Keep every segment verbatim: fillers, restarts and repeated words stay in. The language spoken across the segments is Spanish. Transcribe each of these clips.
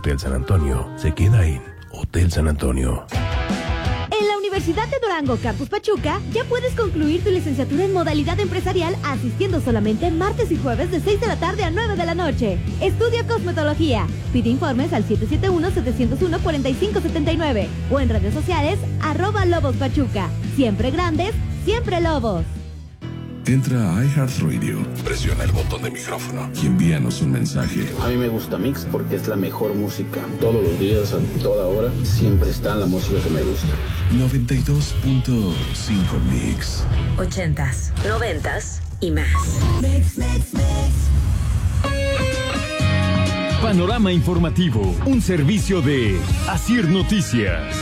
Hotel San Antonio se queda en Hotel San Antonio. En la Universidad de Durango, Campus Pachuca, ya puedes concluir tu licenciatura en modalidad empresarial asistiendo solamente martes y jueves de seis de la tarde a nueve de la noche. Estudia cosmetología. Pide informes al siete siete uno, siete cero uno, cuatro cinco siete nueve o en redes sociales arroba Lobos Pachuca. Siempre grandes, siempre Lobos. Entra a iHeartRadio, presiona el botón de micrófono y envíanos un mensaje. A mí me gusta Mix porque es la mejor música. Todos los días, a toda hora, siempre está la música que me gusta. noventa y dos punto cinco Mix. Ochentas, noventas y más. Mix, mix, mix. Panorama informativo, un servicio de Asir Noticias.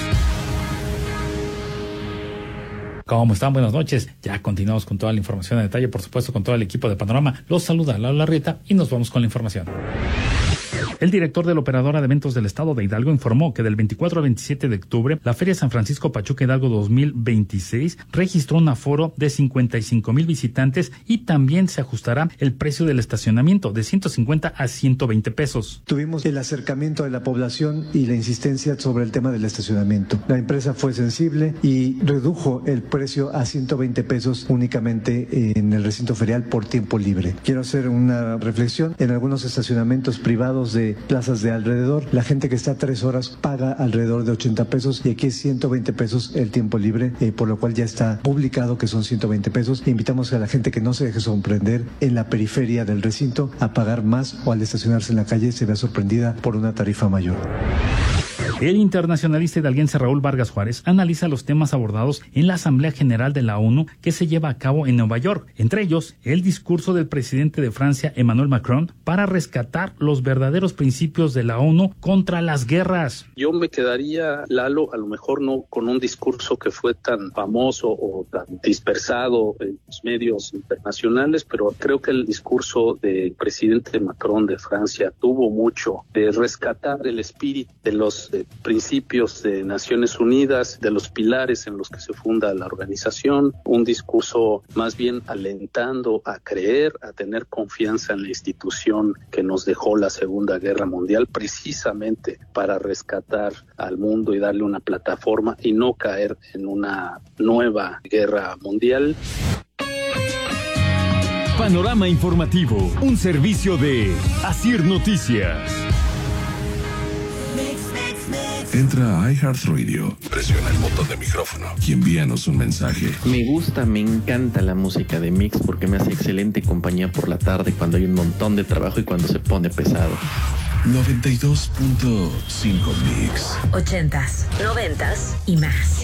¿Cómo están? Buenas noches. Ya continuamos con toda la información en detalle, por supuesto, con todo el equipo de Panorama. Los saluda Lalo Larrieta y nos vamos con la información. El director de la Operadora de Eventos del Estado de Hidalgo informó que del veinticuatro al veintisiete de octubre, la Feria San Francisco Pachuca Hidalgo dos mil veintiséis registró un aforo de cincuenta y cinco mil visitantes y también se ajustará el precio del estacionamiento de ciento cincuenta a ciento veinte pesos. Tuvimos el acercamiento de la población y la insistencia sobre el tema del estacionamiento. La empresa fue sensible y redujo el precio a ciento veinte pesos únicamente en el recinto ferial por tiempo libre. Quiero hacer una reflexión. En algunos estacionamientos privados de plazas de alrededor, la gente que está tres horas paga alrededor de ochenta pesos y aquí es ciento veinte pesos el tiempo libre, eh, por lo cual ya está publicado que son ciento veinte pesos. Invitamos a la gente que no se deje sorprender en la periferia del recinto a pagar más o al estacionarse en la calle se vea sorprendida por una tarifa mayor. El internacionalista hidalguense Raúl Vargas Juárez analiza los temas abordados en la Asamblea General de la ONU que se lleva a cabo en Nueva York, entre ellos el discurso del presidente de Francia, Emmanuel Macron, para rescatar los verdaderos principios de la ONU contra las guerras. Yo me quedaría, Lalo, a lo mejor no con un discurso que fue tan famoso o tan dispersado en los medios internacionales, pero creo que el discurso del presidente Macron de Francia tuvo mucho de rescatar el espíritu de los de principios de Naciones Unidas, de los pilares en los que se funda la organización, un discurso más bien alentando a creer, a tener confianza en la institución que nos dejó la Segunda Guerra Mundial, precisamente para rescatar al mundo y darle una plataforma y no caer en una nueva guerra mundial. Panorama informativo, un servicio de Asir Noticias. Entra a iHeartRadio, presiona el botón de micrófono y envíanos un mensaje. Me gusta, me encanta la música de Mix porque me hace excelente compañía por la tarde cuando hay un montón de trabajo y cuando se pone pesado. noventa y dos punto cinco Mix. Ochentas, noventas y más.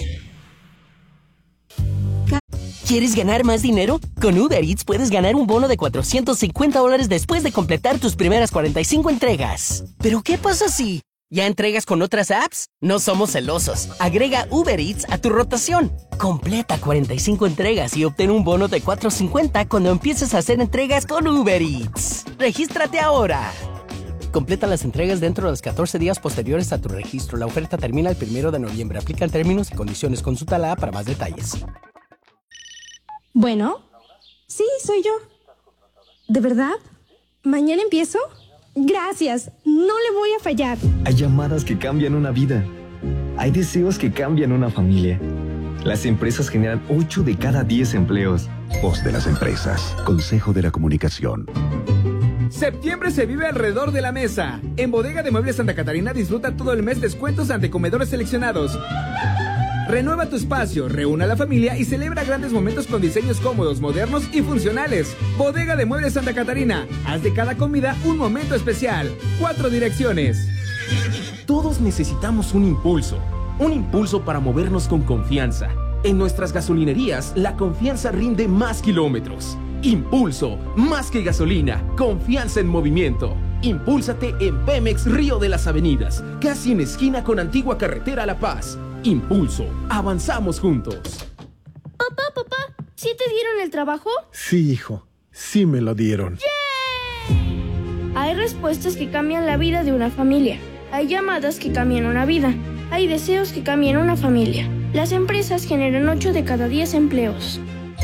¿Quieres ganar más dinero? Con Uber Eats puedes ganar un bono de cuatrocientos cincuenta dólares después de completar tus primeras cuarenta y cinco entregas. ¿Pero qué pasa si ya entregas con otras apps? No somos celosos. Agrega Uber Eats a tu rotación. Completa cuarenta y cinco entregas y obtén un bono de cuatrocientos cincuenta cuando empieces a hacer entregas con Uber Eats. ¡Regístrate ahora! Completa las entregas dentro de los catorce días posteriores a tu registro. La oferta termina el primero de noviembre. Aplican términos y condiciones. Consulta la app para más detalles. Bueno, sí, soy yo. ¿De verdad? ¿Mañana empiezo? Gracias, no le voy a fallar. Hay llamadas que cambian una vida. Hay deseos que cambian una familia. Las empresas generan ocho de cada diez empleos. Voz de las empresas. Consejo de la Comunicación. Septiembre se vive alrededor de la mesa. En Bodega de Muebles Santa Catarina disfruta todo el mes descuentos ante comedores seleccionados. Renueva tu espacio, reúna a la familia y celebra grandes momentos con diseños cómodos, modernos y funcionales. Bodega de Muebles Santa Catarina. Haz de cada comida un momento especial. Cuatro direcciones. Todos necesitamos un impulso. Un impulso para movernos con confianza. En nuestras gasolinerías, la confianza rinde más kilómetros. Impulso, más que gasolina, confianza en movimiento. Impúlsate en Pemex Río de las Avenidas, casi en esquina con Antigua Carretera La Paz. Impulso, avanzamos juntos. Papá, papá, ¿sí te dieron el trabajo? Sí, hijo, sí me lo dieron. ¡Yeah! Hay respuestas que cambian la vida de una familia. Hay llamadas que cambian una vida. Hay deseos que cambian una familia. Las empresas generan ocho de cada diez empleos.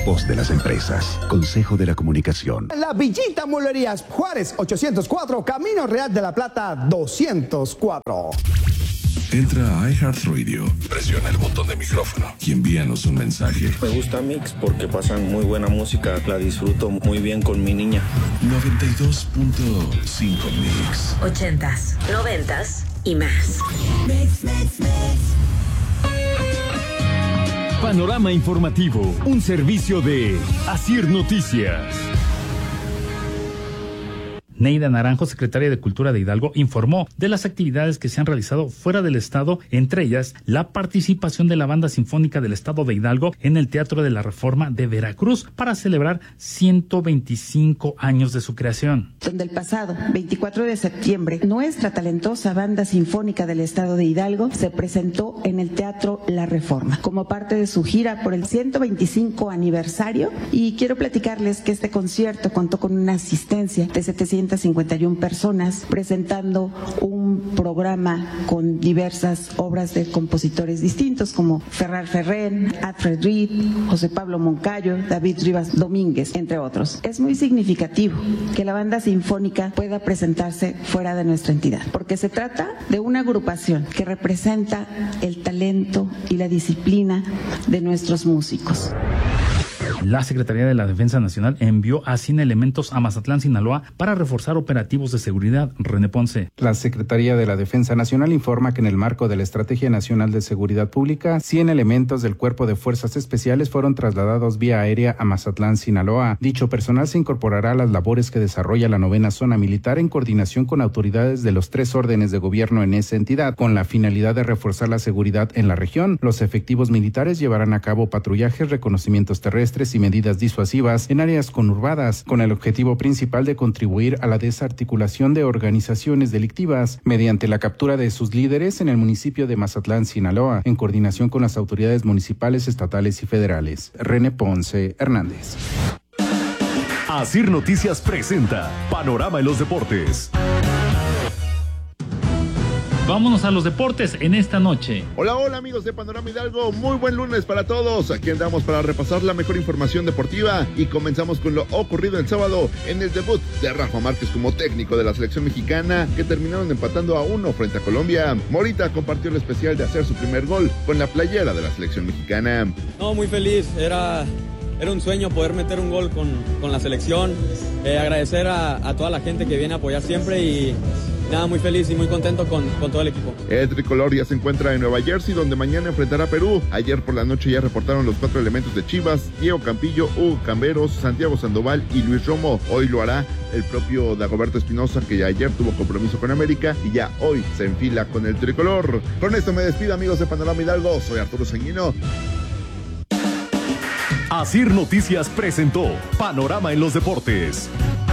Voz de las empresas. Consejo de la Comunicación. La Villita Mueblerías Juárez ochocientos cuatro, Camino Real de la Plata doscientos cuatro. Entra a iHeartRadio, presiona el botón de micrófono y envíanos un mensaje. Me gusta Mix porque pasan muy buena música, la disfruto muy bien con mi niña. noventa y dos punto cinco Mix. Ochentas, noventas y más. Mix, mix, mix. Panorama informativo, un servicio de Asir Noticias. Neida Naranjo, secretaria de Cultura de Hidalgo, informó de las actividades que se han realizado fuera del estado, entre ellas la participación de la Banda Sinfónica del Estado de Hidalgo en el Teatro de la Reforma de Veracruz para celebrar ciento veinticinco años de su creación. Donde el pasado veinticuatro de septiembre, nuestra talentosa Banda Sinfónica del Estado de Hidalgo se presentó en el Teatro La Reforma como parte de su gira por el ciento veinticinco aniversario, y quiero platicarles que este concierto contó con una asistencia de setecientas cincuenta y una personas, presentando un programa con diversas obras de compositores distintos como Ferrar Ferrén, Alfred Reed, José Pablo Moncayo, David Rivas Domínguez, entre otros. Es muy significativo que la banda sinfónica pueda presentarse fuera de nuestra entidad, porque se trata de una agrupación que representa el talento y la disciplina de nuestros músicos. La Secretaría de la Defensa Nacional envió a cien elementos a Mazatlán, Sinaloa, para reforzar operativos de seguridad. René Ponce. La Secretaría de la Defensa Nacional informa que en el marco de la Estrategia Nacional de Seguridad Pública, cien elementos del Cuerpo de Fuerzas Especiales fueron trasladados vía aérea a Mazatlán, Sinaloa. Dicho personal se incorporará a las labores que desarrolla la novena zona militar en coordinación con autoridades de los tres órdenes de gobierno en esa entidad, con la finalidad de reforzar la seguridad en la región. Los efectivos militares llevarán a cabo patrullajes, reconocimientos terrestres y medidas disuasivas en áreas conurbadas, con el objetivo principal de contribuir a la desarticulación de organizaciones delictivas mediante la captura de sus líderes en el municipio de Mazatlán, Sinaloa, en coordinación con las autoridades municipales, estatales y federales. René Ponce Hernández. Asir Noticias presenta Panorama en los Deportes. Vámonos a los deportes en esta noche. Hola, hola amigos de Panorama Hidalgo, muy buen lunes para todos. Aquí andamos para repasar la mejor información deportiva y comenzamos con lo ocurrido el sábado en el debut de Rafa Márquez como técnico de la selección mexicana, que terminaron empatando a uno frente a Colombia. Morita compartió el especial de hacer su primer gol con la playera de la selección mexicana. No, muy feliz, era... Era un sueño poder meter un gol con, con la selección, eh, agradecer a, a toda la gente que viene a apoyar siempre y nada, muy feliz y muy contento con, con todo el equipo. El tricolor ya se encuentra en Nueva Jersey, donde mañana enfrentará a Perú. Ayer por la noche ya reportaron los cuatro elementos de Chivas: Diego Campillo, Hugo Camberos, Santiago Sandoval y Luis Romo. Hoy lo hará el propio Dagoberto Espinosa, que ya ayer tuvo compromiso con América y ya hoy se enfila con el tricolor. Con esto me despido, amigos de Panorama Hidalgo. Soy Arturo Sanguino. Asir Noticias presentó Panorama en los Deportes.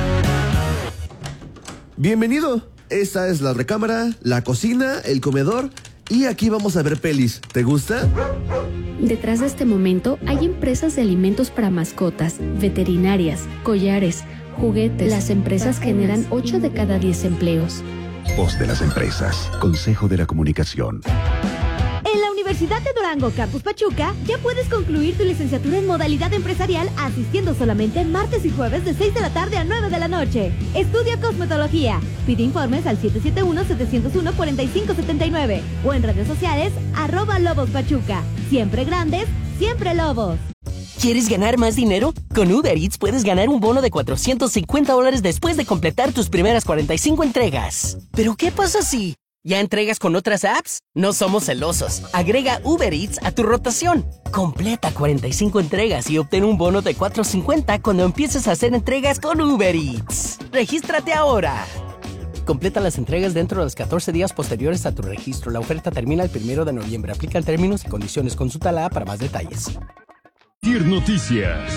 Bienvenido. Esta es la recámara, la cocina, el comedor y aquí vamos a ver pelis. ¿Te gusta? Detrás de este momento hay empresas de alimentos para mascotas, veterinarias, collares, juguetes. Las empresas generan ocho de cada diez empleos. Voz de las empresas. Consejo de la Comunicación. En la Universidad de Durango, Campus Pachuca, ya puedes concluir tu licenciatura en modalidad empresarial asistiendo solamente martes y jueves de seis de la tarde a nueve de la noche. Estudia cosmetología. Pide informes al siete siete uno, siete cero uno, cuatro cinco siete nueve o en redes sociales arroba Lobos Pachuca. Siempre grandes, siempre Lobos. ¿Quieres ganar más dinero? Con Uber Eats puedes ganar un bono de cuatrocientos cincuenta dólares después de completar tus primeras cuarenta y cinco entregas. ¿Pero qué pasa si ya entregas con otras apps? No somos celosos. Agrega Uber Eats a tu rotación. Completa cuarenta y cinco entregas y obtén un bono de cuatrocientos cincuenta cuando empieces a hacer entregas con Uber Eats. ¡Regístrate ahora! Completa las entregas dentro de los catorce días posteriores a tu registro. La oferta termina el primero de noviembre. Aplican términos y condiciones. Consulta la app para más detalles. Asir Noticias.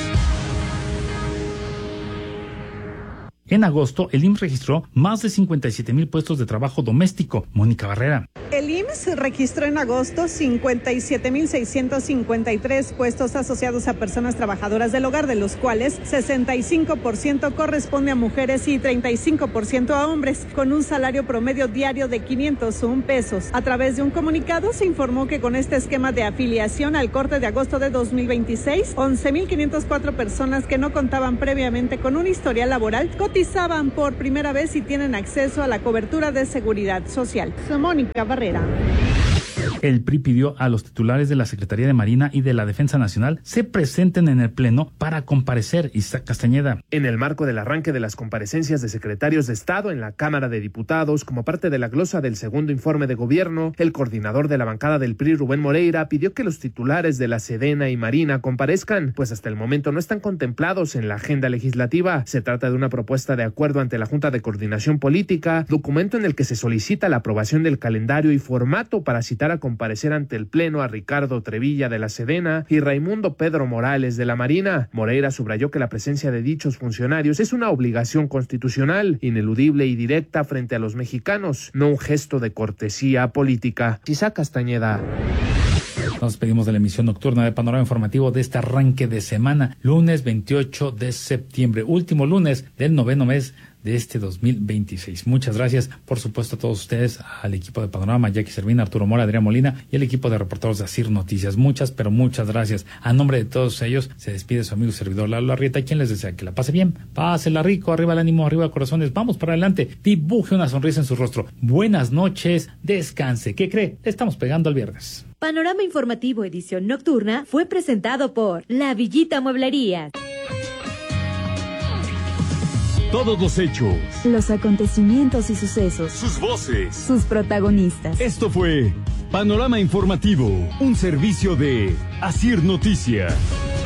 En agosto, el I M S S registró más de cincuenta y siete mil puestos de trabajo doméstico. Mónica Barrera. El I M S S registró en agosto cincuenta y siete mil seiscientos cincuenta y tres puestos asociados a personas trabajadoras del hogar, de los cuales sesenta y cinco por ciento corresponde a mujeres y treinta y cinco por ciento a hombres, con un salario promedio diario de quinientos un pesos. A través de un comunicado se informó que con este esquema de afiliación al corte de agosto de dos mil veintiséis, once mil quinientas cuatro personas que no contaban previamente con un historial laboral cotizaban por primera vez y tienen acceso a la cobertura de seguridad social. Soy Mónica Barrera. El P R I pidió a los titulares de la Secretaría de Marina y de la Defensa Nacional se presenten en el Pleno para comparecer. Isaac Castañeda. En el marco del arranque de las comparecencias de secretarios de Estado en la Cámara de Diputados, como parte de la glosa del segundo informe de gobierno, el coordinador de la bancada del P R I, Rubén Moreira, pidió que los titulares de la Sedena y Marina comparezcan, pues hasta el momento no están contemplados en la agenda legislativa. Se trata de una propuesta de acuerdo ante la Junta de Coordinación Política, documento en el que se solicita la aprobación del calendario y formato para citar a comparecer ante el Pleno a Ricardo Trevilla de la Sedena y Raimundo Pedro Morales de la Marina. Moreira subrayó que la presencia de dichos funcionarios es una obligación constitucional, ineludible y directa frente a los mexicanos, no un gesto de cortesía política. Isaac Castañeda. Nos despedimos de la emisión nocturna de Panorama Informativo de este arranque de semana, lunes veintiocho de septiembre, último lunes del noveno mes de este dos mil veintiséis. Muchas gracias, por supuesto, a todos ustedes, al equipo de Panorama, Jackie Servina, Arturo Mora, Adrián Molina y el equipo de reporteros de Asir Noticias. Muchas, pero muchas gracias. A nombre de todos ellos, se despide su amigo y servidor Lalo Arrieta, quien les desea que la pase bien, pásela rico, arriba el ánimo, arriba corazones, vamos para adelante, dibuje una sonrisa en su rostro. Buenas noches, descanse. ¿Qué cree? Le estamos pegando al viernes. Panorama Informativo edición nocturna fue presentado por La Villita Mueblería. Todos los hechos, los acontecimientos y sucesos, sus voces, sus protagonistas. Esto fue Panorama Informativo, un servicio de Asir Noticias.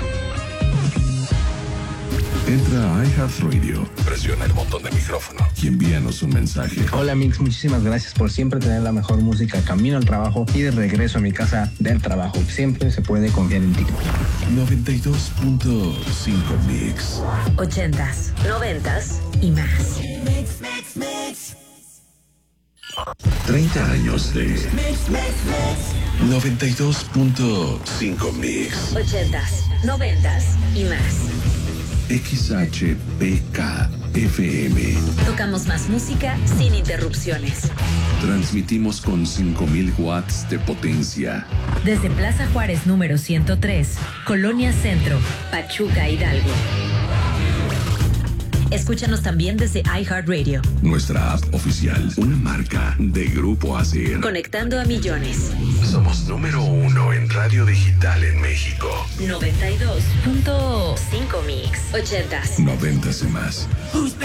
Entra a iHeartRadio, presiona el botón de micrófono y envíanos un mensaje. Hola Mix, muchísimas gracias por siempre tener la mejor música camino al trabajo y de regreso a mi casa del trabajo. Siempre se puede confiar en ti. noventa y dos punto cinco Mix. Ochentas, noventas y más. Mix, mix, mix. treinta años de Mix, mix, mix. noventa y dos punto cinco Mix. Ochentas, noventas y más. X H P K F M. Tocamos más música sin interrupciones. Transmitimos con cinco mil watts de potencia. Desde Plaza Juárez número ciento tres, Colonia Centro, Pachuca, Hidalgo. Escúchanos también desde iHeartRadio. Nuestra app oficial, una marca de Grupo Asir. Conectando a millones. Somos número uno en radio digital en México. noventa y dos punto cinco Mix. Ochentas. Noventas y más. Who's back?